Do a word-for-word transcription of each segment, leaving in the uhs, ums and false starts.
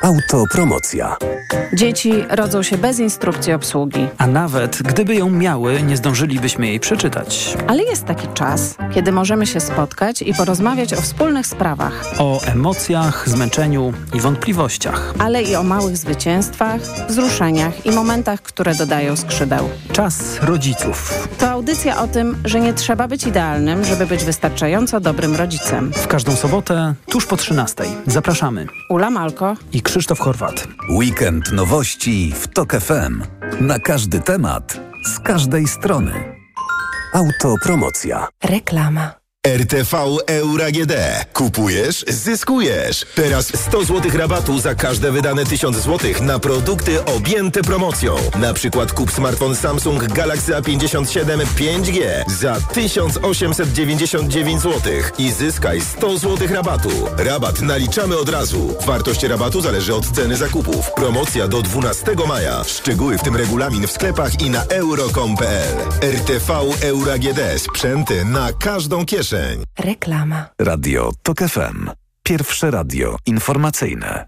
Autopromocja. Dzieci rodzą się bez instrukcji obsługi. A nawet gdyby ją miały, nie zdążylibyśmy jej przeczytać. Ale jest taki czas, kiedy możemy się spotkać i porozmawiać o wspólnych sprawach. O emocjach, zmęczeniu i wątpliwościach. Ale i o małych zwycięstwach, wzruszeniach i momentach, które dodają skrzydeł. Czas rodziców. To audycja o tym, że nie trzeba być idealnym, żeby być wystarczająco dobrym rodzicem. W każdą sobotę, tuż po trzynastej. Zapraszamy. Ula Malko i Krzysztof Horwat. Weekend nowości w TOK F M. Na każdy temat, z każdej strony. Autopromocja. Reklama. R T V Euro A G D. Kupujesz, zyskujesz. Teraz sto złotych rabatu za każde wydane tysiąc złotych na produkty objęte promocją. Na przykład kup smartfon Samsung Galaxy A pięćdziesiąt siedem pięć G za tysiąc osiemset dziewięćdziesiąt dziewięć złotych i zyskaj sto złotych rabatu. Rabat naliczamy od razu. Wartość rabatu zależy od ceny zakupów. Promocja do dwunastego maja. Szczegóły, w tym regulamin, w sklepach i na euro kropka com kropka p l. R T V Euro A G D. Sprzęty na każdą kieszeń. Reklama. Radio TOK F M. Pierwsze radio informacyjne.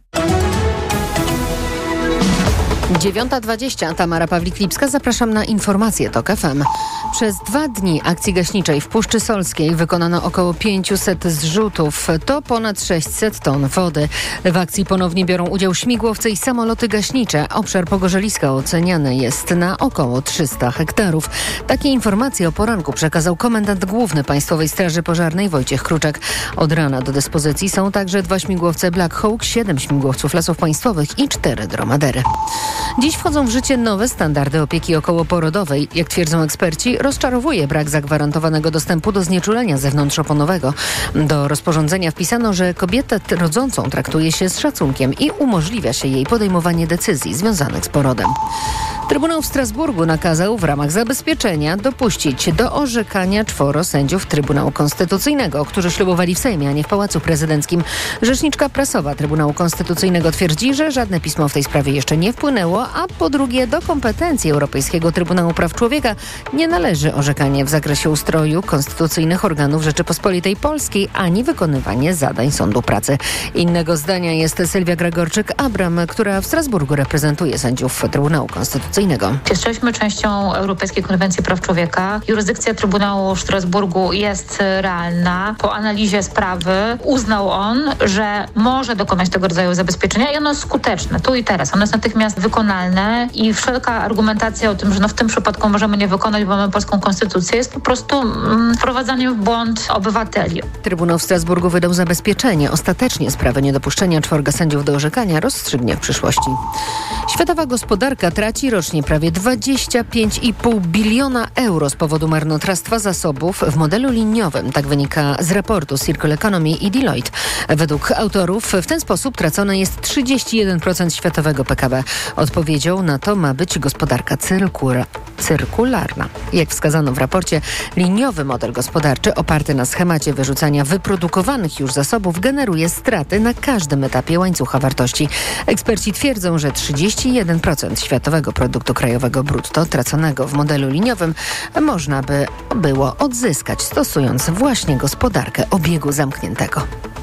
dziewiąta dwadzieścia. Tamara Pawlik-Lipska. Zapraszam na informacje TOK F M. Przez dwa dni akcji gaśniczej w Puszczy Solskiej wykonano około pięćset zrzutów. To ponad sześćset ton wody. W akcji ponownie biorą udział śmigłowce i samoloty gaśnicze. Obszar Pogorzeliska oceniany jest na około trzysta hektarów. Takie informacje o poranku przekazał komendant główny Państwowej Straży Pożarnej Wojciech Kruczek. Od rana do dyspozycji są także dwa śmigłowce Black Hawk, siedem śmigłowców Lasów Państwowych i cztery dromadery. Dziś wchodzą w życie nowe standardy opieki okołoporodowej. Jak twierdzą eksperci, rozczarowuje brak zagwarantowanego dostępu do znieczulenia zewnątrzoponowego. Do rozporządzenia wpisano, że kobietę rodzącą traktuje się z szacunkiem i umożliwia się jej podejmowanie decyzji związanych z porodem. Trybunał w Strasburgu nakazał w ramach zabezpieczenia dopuścić do orzekania czworo sędziów Trybunału Konstytucyjnego, którzy ślubowali w Sejmie, a nie w Pałacu Prezydenckim. Rzeczniczka prasowa Trybunału Konstytucyjnego twierdzi, że żadne pismo w tej sprawie jeszcze nie wpłynęło, a po drugie do kompetencji Europejskiego Trybunału Praw Człowieka nie należy orzekanie w zakresie ustroju konstytucyjnych organów Rzeczypospolitej Polskiej, ani wykonywanie zadań Sądu Pracy. Innego zdania jest Sylwia Gregorczyk-Abram, która w Strasburgu reprezentuje sędziów Trybunału Konstytucyjnego. Jesteśmy częścią Europejskiej Konwencji Praw Człowieka. Jurysdykcja Trybunału w Strasburgu jest realna. Po analizie sprawy uznał on, że może dokonać tego rodzaju zabezpieczenia i ono jest skuteczne tu i teraz. Ono jest natychmiast wykonalne i wszelka argumentacja o tym, że no w tym przypadku możemy nie wykonać, bo mamy polską konstytucję, jest po prostu mm, wprowadzaniem w błąd obywateli. Trybunał w Strasburgu wydał zabezpieczenie. Ostatecznie sprawę niedopuszczenia czworga sędziów do orzekania rozstrzygnie w przyszłości. Światowa gospodarka traci rocznie prawie dwadzieścia pięć i pół biliona euro z powodu marnotrawstwa zasobów w modelu liniowym. Tak wynika z raportu Circle Economy i Deloitte. Według autorów w ten sposób tracone jest trzydzieści jeden procent światowego P K B. Odpowiedzią na to ma być gospodarka cyrkura, cyrkularna. Jak wskazano w raporcie, liniowy model gospodarczy oparty na schemacie wyrzucania wyprodukowanych już zasobów generuje straty na każdym etapie łańcucha wartości. Eksperci twierdzą, że trzydzieści jeden procent światowego produktu krajowego brutto traconego w modelu liniowym można by było odzyskać, stosując właśnie gospodarkę obiegu zamkniętego.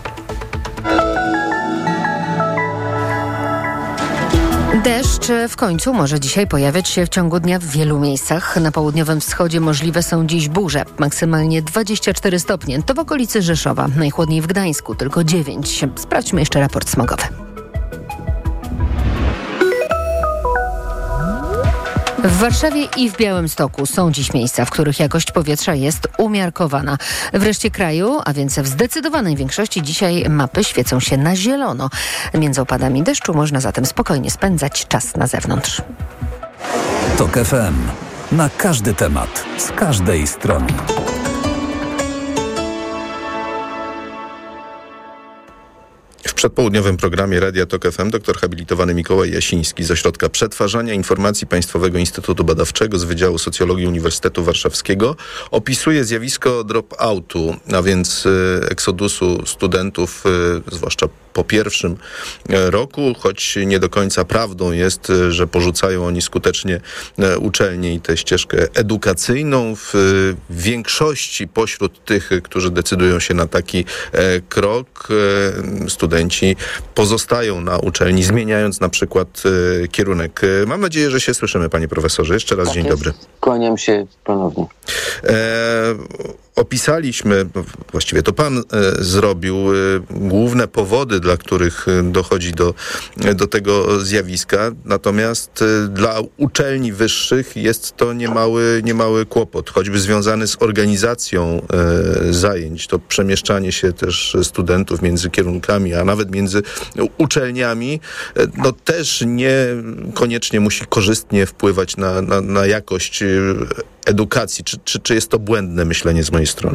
Deszcz w końcu może dzisiaj pojawiać się w ciągu dnia w wielu miejscach. Na południowym wschodzie możliwe są dziś burze, maksymalnie dwadzieścia cztery stopnie. To w okolicy Rzeszowa, najchłodniej w Gdańsku, tylko dziewięć. Sprawdźmy jeszcze raport smogowy. W Warszawie i w Białymstoku są dziś miejsca, w których jakość powietrza jest umiarkowana. W reszcie kraju, a więc w zdecydowanej większości dzisiaj mapy świecą się na zielono. Między opadami deszczu można zatem spokojnie spędzać czas na zewnątrz. TOK F M. Na każdy temat, z każdej strony. W przedpołudniowym programie Radia TOK F M doktor habilitowany Mikołaj Jasiński z Ośrodka Przetwarzania Informacji Państwowego Instytutu Badawczego z Wydziału Socjologii Uniwersytetu Warszawskiego opisuje zjawisko drop-outu, a więc y, eksodusu studentów, y, zwłaszcza po pierwszym roku, choć nie do końca prawdą jest, że porzucają oni skutecznie uczelnię i tę ścieżkę edukacyjną. W większości pośród tych, którzy decydują się na taki krok, studenci pozostają na uczelni, zmieniając na przykład kierunek. Mam nadzieję, że się słyszymy, panie profesorze. Jeszcze raz tak dzień jest. dobry. Kłaniam się ponownie. E, opisaliśmy, właściwie to pan e, zrobił e, główne powody, dla których dochodzi do, do tego zjawiska, natomiast e, dla uczelni wyższych jest to niemały, niemały kłopot, choćby związany z organizacją e, zajęć, to przemieszczanie się też studentów między kierunkami, a nawet między uczelniami, e, no też niekoniecznie musi korzystnie wpływać na, na, na jakość edukacji. Czy, czy, czy jest to błędne myślenie z mojej strony?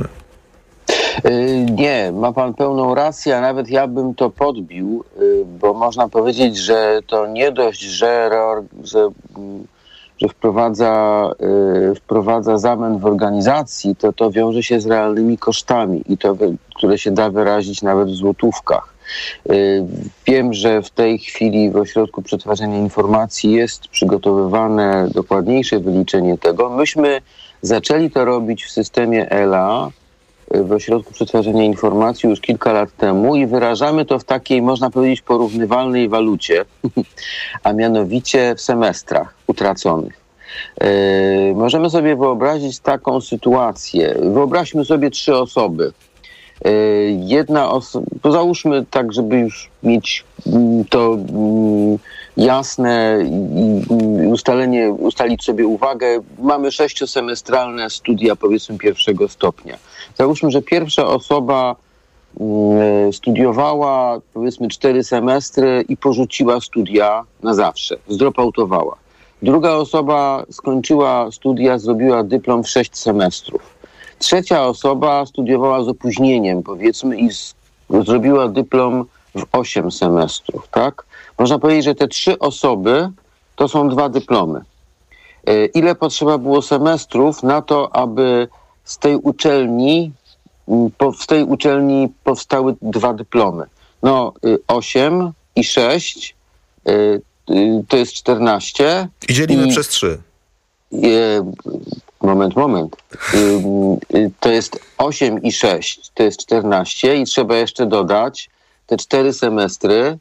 Nie, ma pan pełną rację, a nawet ja bym to podbił, bo można powiedzieć, że to nie dość, że, że, że wprowadza, wprowadza zamęt w organizacji, to to wiąże się z realnymi kosztami i to, które się da wyrazić nawet w złotówkach. Wiem, że w tej chwili w Ośrodku Przetwarzania Informacji jest przygotowywane dokładniejsze wyliczenie tego. Myśmy zaczęli to robić w systemie E L A, w Ośrodku Przetwarzania Informacji już kilka lat temu i wyrażamy to w takiej, można powiedzieć, porównywalnej walucie, a mianowicie w semestrach utraconych. Yy, możemy sobie wyobrazić taką sytuację. Wyobraźmy sobie trzy osoby. Jedna osoba, załóżmy tak, żeby już mieć to jasne i ustalenie, ustalić sobie uwagę, mamy sześciosemestralne studia, powiedzmy, pierwszego stopnia. Załóżmy, że pierwsza osoba studiowała, powiedzmy, cztery semestry i porzuciła studia na zawsze, zdropoutowała. Druga osoba skończyła studia, zrobiła dyplom w sześć semestrów. Trzecia osoba studiowała z opóźnieniem, powiedzmy, i z, zrobiła dyplom w osiem semestrów, tak? Można powiedzieć, że te trzy osoby to są dwa dyplomy. Yy, ile potrzeba było semestrów na to, aby z tej uczelni, po, z tej uczelni powstały dwa dyplomy? No, yy, osiem i sześć yy, yy, to jest czternaście. I dzielimy i, przez trzy. Yy, Moment, moment. To jest osiem i sześć, to jest czternaście i trzeba jeszcze dodać te cztery semestry,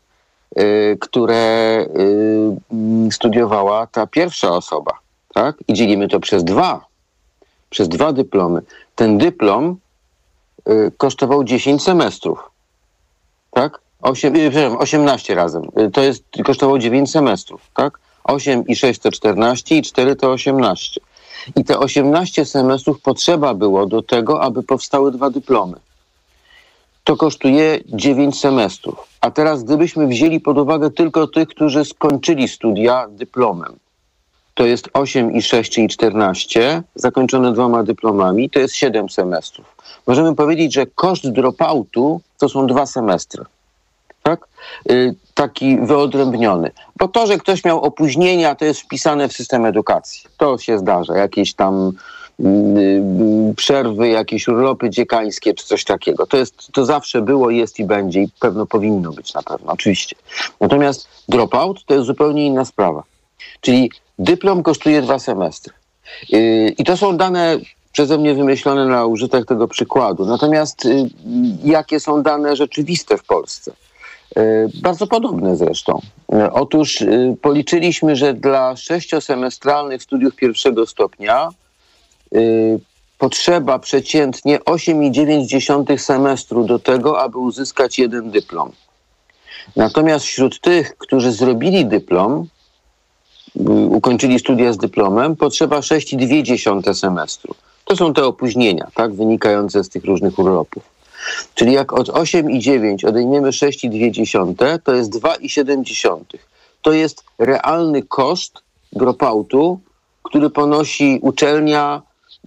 które studiowała ta pierwsza osoba, tak? I dzielimy to przez dwa, przez dwa dyplomy. Ten dyplom kosztował dziesięć semestrów, tak? osiem, przepraszam, osiemnaście razem. To jest, kosztowało dziewięć semestrów, tak? osiem i sześć to czternaście i cztery to osiemnaście. I te osiemnaście semestrów potrzeba było do tego, aby powstały dwa dyplomy. To kosztuje dziewięć semestrów. A teraz gdybyśmy wzięli pod uwagę tylko tych, którzy skończyli studia dyplomem, to jest osiem i sześć, czyli czternaście, zakończone dwoma dyplomami, to jest siedem semestrów. Możemy powiedzieć, że koszt dropoutu to są dwa semestry. Tak? Yy, taki wyodrębniony. Bo to, że ktoś miał opóźnienia, to jest wpisane w system edukacji. To się zdarza. Jakieś tam yy, yy, przerwy, jakieś urlopy dziekańskie, czy coś takiego. To jest, to zawsze było, jest i będzie i pewno powinno być na pewno, oczywiście. Natomiast dropout to jest zupełnie inna sprawa. Czyli dyplom kosztuje dwa semestry. Yy, I to są dane przeze mnie wymyślone na użytek tego przykładu. Natomiast yy, jakie są dane rzeczywiste w Polsce? Bardzo podobne zresztą. Otóż y, policzyliśmy, że dla sześciosemestralnych studiów pierwszego stopnia y, potrzeba przeciętnie osiem i dziewięć dziesiątych semestru do tego, aby uzyskać jeden dyplom. Natomiast wśród tych, którzy zrobili dyplom, y, ukończyli studia z dyplomem, potrzeba sześć i dwie dziesiąte semestru. To są te opóźnienia, tak, wynikające z tych różnych urlopów. Czyli jak od osiem i dziewięć odejmiemy sześć i dwie dziesiąte, to jest dwa i siedem dziesiątych. To jest realny koszt dropoutu, który ponosi uczelnia,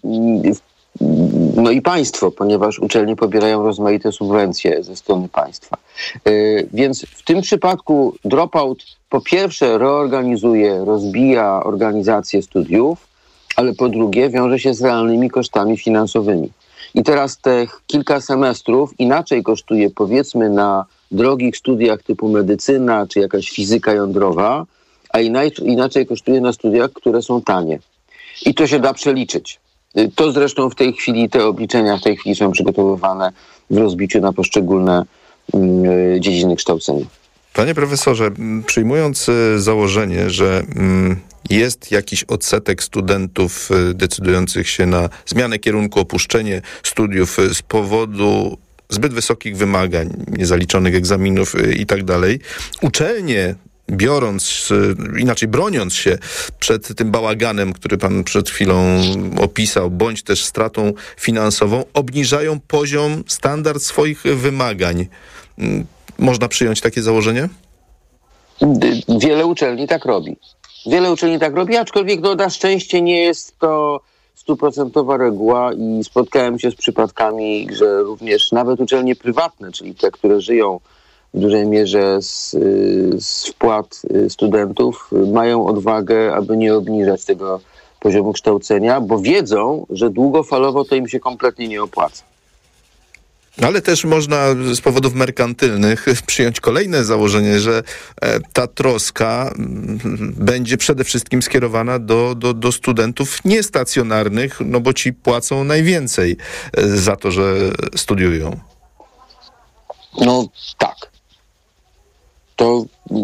no i państwo, ponieważ uczelnie pobierają rozmaite subwencje ze strony państwa. Yy, więc w tym przypadku dropout po pierwsze reorganizuje, rozbija organizację studiów, ale po drugie wiąże się z realnymi kosztami finansowymi. I teraz te kilka semestrów inaczej kosztuje, powiedzmy, na drogich studiach typu medycyna czy jakaś fizyka jądrowa, a inaczej, inaczej kosztuje na studiach, które są tanie. I to się da przeliczyć. To zresztą w tej chwili, te obliczenia w tej chwili są przygotowywane w rozbiciu na poszczególne yy, dziedziny kształcenia. Panie profesorze, przyjmując założenie, że jest jakiś odsetek studentów decydujących się na zmianę kierunku, opuszczenie studiów z powodu zbyt wysokich wymagań, niezaliczonych egzaminów i tak dalej, uczelnie, biorąc, inaczej broniąc się przed tym bałaganem, który pan przed chwilą opisał, bądź też stratą finansową, obniżają poziom, standard swoich wymagań. Można przyjąć takie założenie? Wiele uczelni tak robi. Wiele uczelni tak robi, aczkolwiek no, na szczęście nie jest to stuprocentowa reguła i spotkałem się z przypadkami, że również nawet uczelnie prywatne, czyli te, które żyją w dużej mierze z, z wpłat studentów, mają odwagę, aby nie obniżać tego poziomu kształcenia, bo wiedzą, że długofalowo to im się kompletnie nie opłaca. Ale też można z powodów merkantylnych przyjąć kolejne założenie, że ta troska będzie przede wszystkim skierowana do, do, do studentów niestacjonarnych, no bo ci płacą najwięcej za to, że studiują. No tak. To,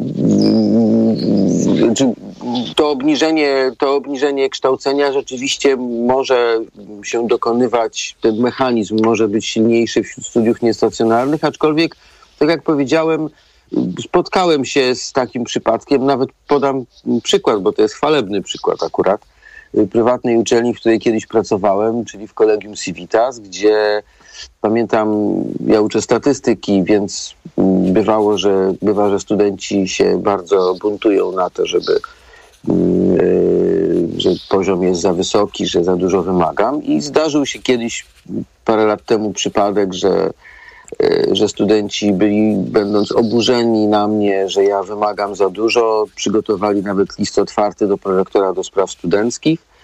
to, obniżenie, to obniżenie kształcenia rzeczywiście może się dokonywać, ten mechanizm może być silniejszy wśród studiów niestacjonarnych, aczkolwiek, tak jak powiedziałem, spotkałem się z takim przypadkiem, nawet podam przykład, bo to jest chwalebny przykład akurat, prywatnej uczelni, w której kiedyś pracowałem, czyli w Collegium Civitas, gdzie pamiętam, ja uczę statystyki, więc bywało, że bywa, że studenci się bardzo buntują na to, żeby yy, że poziom jest za wysoki, że za dużo wymagam. I zdarzył się kiedyś, parę lat temu, przypadek, że, yy, że studenci byli, będąc oburzeni na mnie, że ja wymagam za dużo, przygotowali nawet list otwarty do prorektora do spraw studenckich.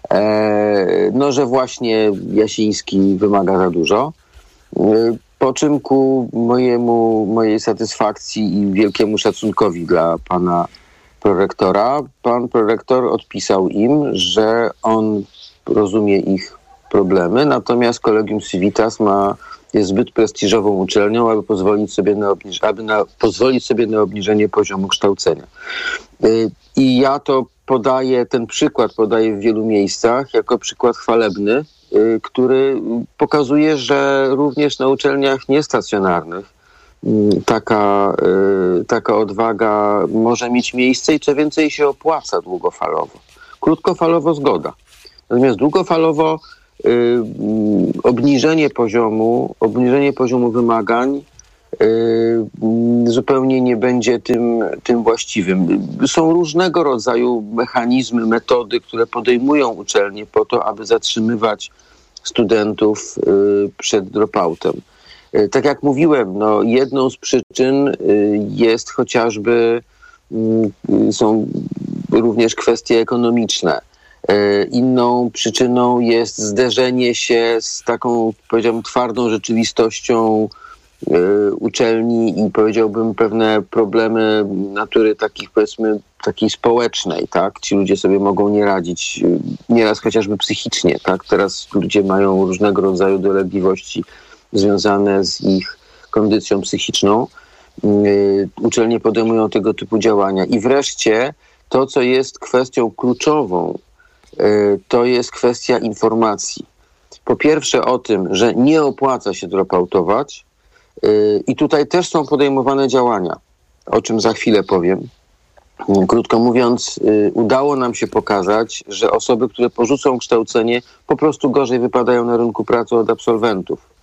No, że właśnie Jasiński wymaga za dużo. Po czym ku mojemu, mojej satysfakcji i wielkiemu szacunkowi dla pana prorektora, pan prorektor odpisał im, że on rozumie ich problemy, natomiast Collegium Civitas ma, jest zbyt prestiżową uczelnią, aby pozwolić sobie na, obniż- aby na, pozwolić sobie na obniżenie poziomu kształcenia. I ja to podaję, ten przykład podaję w wielu miejscach jako przykład chwalebny, który pokazuje, że również na uczelniach niestacjonarnych taka, taka odwaga może mieć miejsce i co więcej się opłaca długofalowo. Krótkofalowo zgoda. Natomiast długofalowo y, obniżenie poziomu, obniżenie poziomu wymagań y, zupełnie nie będzie tym, tym właściwym. Są różnego rodzaju mechanizmy, metody, które podejmują uczelnie po to, aby zatrzymywać studentów y, przed dropoutem. Y, tak jak mówiłem, no, jedną z przyczyn y, jest chociażby, y, są również kwestie ekonomiczne. Inną przyczyną jest zderzenie się z taką, powiedziałbym, twardą rzeczywistością uczelni i powiedziałbym pewne problemy natury takich, powiedzmy, takiej społecznej, tak? Ci ludzie sobie mogą nie radzić, nieraz chociażby psychicznie, tak? Teraz ludzie mają różnego rodzaju dolegliwości związane z ich kondycją psychiczną. Uczelnie podejmują tego typu działania. I wreszcie to, co jest kwestią kluczową, to jest kwestia informacji. Po pierwsze o tym, że nie opłaca się dropoutować i tutaj też są podejmowane działania, o czym za chwilę powiem. Krótko mówiąc, udało nam się pokazać, że osoby, które porzucą kształcenie, po prostu gorzej wypadają na rynku pracy od absolwentów.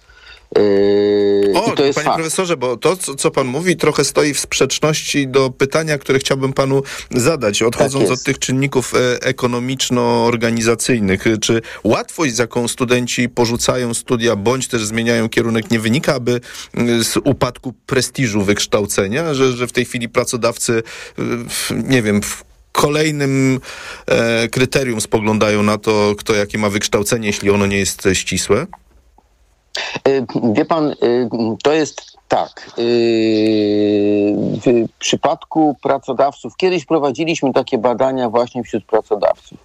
Yy, o, i to jest panie fakt. profesorze, bo to, co, co pan mówi, trochę stoi w sprzeczności do pytania, które chciałbym panu zadać, odchodząc Tak od tych czynników e, ekonomiczno-organizacyjnych. Czy łatwość, z jaką studenci porzucają studia, bądź też zmieniają kierunek, nie wynika aby z upadku prestiżu wykształcenia, że, że w tej chwili pracodawcy, nie wiem, w kolejnym e, kryterium spoglądają na to, kto jakie ma wykształcenie, jeśli ono nie jest ścisłe? Wie pan, to jest Tak. W przypadku pracodawców, kiedyś prowadziliśmy takie badania właśnie wśród pracodawców.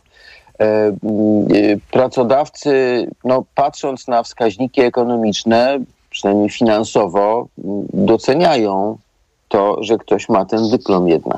Pracodawcy, no, patrząc na wskaźniki ekonomiczne, przynajmniej finansowo, doceniają to, że ktoś ma ten dyplom jednak.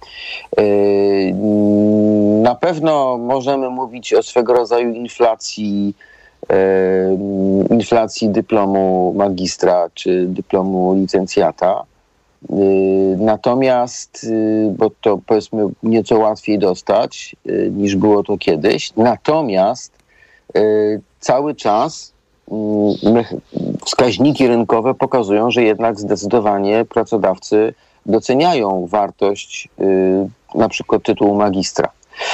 Na pewno możemy mówić o swego rodzaju inflacji, inflacji dyplomu magistra czy dyplomu licencjata. Natomiast, bo to powiedzmy nieco łatwiej dostać niż było to kiedyś, natomiast cały czas wskaźniki rynkowe pokazują, że jednak zdecydowanie pracodawcy doceniają wartość na przykład tytułu magistra.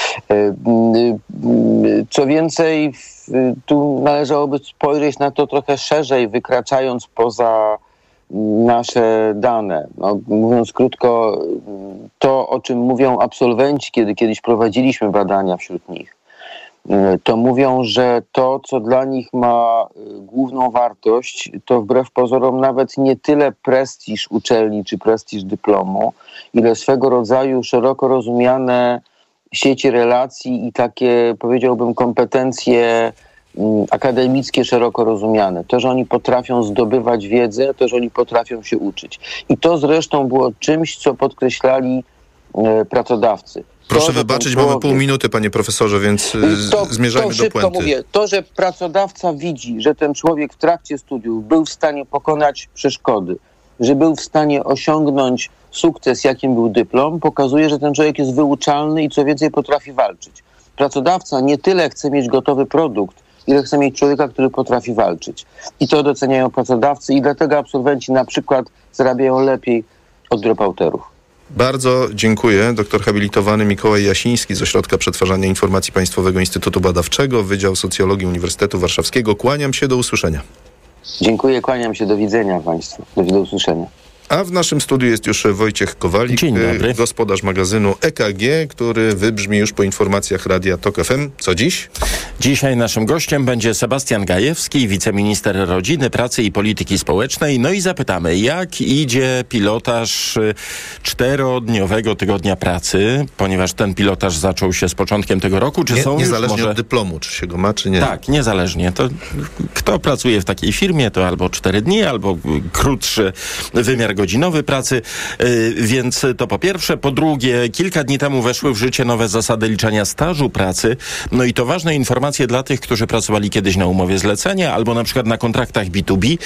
Co więcej, tu należałoby spojrzeć na to trochę szerzej, wykraczając poza nasze dane. No, mówiąc krótko, to, o czym mówią absolwenci, kiedy kiedyś prowadziliśmy badania wśród nich, to mówią, że to, co dla nich ma główną wartość, to wbrew pozorom nawet nie tyle prestiż uczelni czy prestiż dyplomu, ile swego rodzaju szeroko rozumiane sieci relacji i takie, powiedziałbym, kompetencje akademickie szeroko rozumiane. To, że oni potrafią zdobywać wiedzę, to, że oni potrafią się uczyć. I to zresztą było czymś, co podkreślali e, pracodawcy. Proszę to, wybaczyć, człowiek... mamy pół minuty, panie profesorze, więc to, zmierzajmy to do szybko puenty. Mówię, to, że pracodawca widzi, że ten człowiek w trakcie studiów był w stanie pokonać przeszkody, że był w stanie osiągnąć sukces, jakim był dyplom, pokazuje, że ten człowiek jest wyuczalny i co więcej potrafi walczyć. Pracodawca nie tyle chce mieć gotowy produkt, ile chce mieć człowieka, który potrafi walczyć. I to doceniają pracodawcy i dlatego absolwenci na przykład zarabiają lepiej od dropouterów. Bardzo dziękuję. Doktor habilitowany Mikołaj Jasiński z Ośrodka Przetwarzania Informacji Państwowego Instytutu Badawczego, Wydział Socjologii Uniwersytetu Warszawskiego. Kłaniam się, do usłyszenia. Dziękuję, kłaniam się, do widzenia Państwu, do, do usłyszenia. A w naszym studiu jest już Wojciech Kowalik, gospodarz magazynu E K G, który wybrzmi już po informacjach Radia Tok F M. Co dziś? Dzisiaj naszym gościem będzie Sebastian Gajewski, wiceminister rodziny, pracy i polityki społecznej. No i zapytamy, jak idzie pilotaż czterodniowego tygodnia pracy, ponieważ ten pilotaż zaczął się z początkiem tego roku. Czy Nie, są niezależnie już może... od dyplomu, czy się go ma, czy nie. Tak, niezależnie. To kto pracuje w takiej firmie, to albo cztery dni, albo krótszy wymiar godzinowy pracy, yy, więc to po pierwsze. Po drugie, kilka dni temu weszły w życie nowe zasady liczenia stażu pracy. No i to ważne informacje dla tych, którzy pracowali kiedyś na umowie zlecenia albo na przykład na kontraktach B dwa B, yy,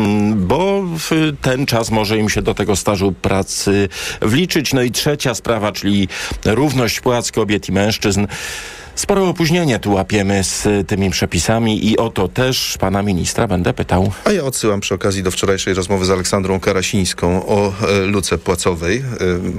bo w ten czas może im się do tego stażu pracy wliczyć. No i trzecia sprawa, czyli równość płac kobiet i mężczyzn. Spore opóźnienie tu łapiemy z tymi przepisami i o to też pana ministra będę pytał. A ja odsyłam przy okazji do wczorajszej rozmowy z Aleksandrą Karasińską o e, luce płacowej. E,